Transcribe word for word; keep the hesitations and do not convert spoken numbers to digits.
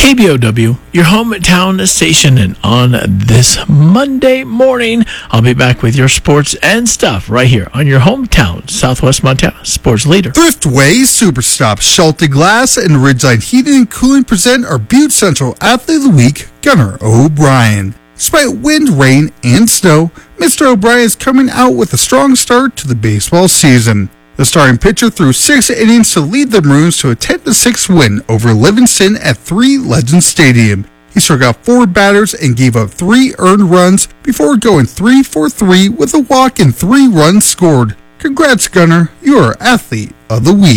K B O W, your hometown station, and on this Monday morning, I'll be back with your sports and stuff right here on your hometown, Southwest Montana sports leader. Thriftway, Superstop, Schulte Glass, and Ridgeline Heating and Cooling present our Butte Central Athlete of the Week, Gunnar O'Brien. Despite wind, rain, and snow, Mister O'Brien is coming out with a strong start to the baseball season. The starting pitcher threw six innings to lead the Maroons to a ten to six win over Livingston at Three Legends Stadium. He struck out four batters and gave up three earned runs before going three for three with a walk and three runs scored. Congrats, Gunnar. You are Athlete of the Week.